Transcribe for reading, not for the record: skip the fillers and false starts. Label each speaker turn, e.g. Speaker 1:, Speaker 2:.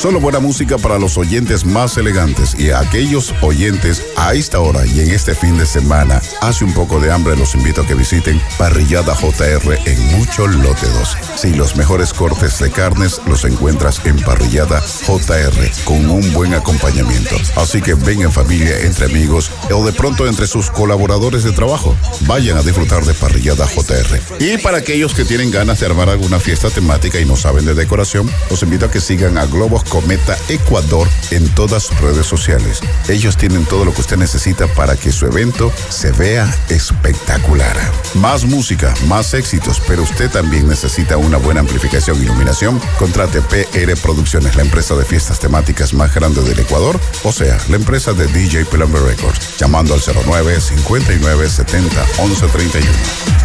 Speaker 1: Solo buena música para los oyentes más elegantes y a aquellos oyentes a esta hora y en este fin de semana. Hace un poco de hambre, los invito a que visiten Parrillada JR en Mucho Lote 12. Sí, los mejores cortes de carnes los encuentras en Parrillada JR con un buen acompañamiento. Así que ven en familia, entre amigos o de pronto entre sus colaboradores de trabajo. Vayan a disfrutar de Parrillada JR. Y para aquellos que tienen ganas de armar alguna fiesta temática y no saben de decoración, los invito a que sigan a Globos Cometa Ecuador en todas sus redes sociales. Ellos tienen todo lo que usted necesita para que su evento se vea espectacular. Más música, más éxitos, pero usted también necesita una buena amplificación e iluminación. Contrate PR Producciones, la empresa de fiestas temáticas más grande del Ecuador, o sea, la empresa de DJ Plumber Records, llamando al 09-5970-1131.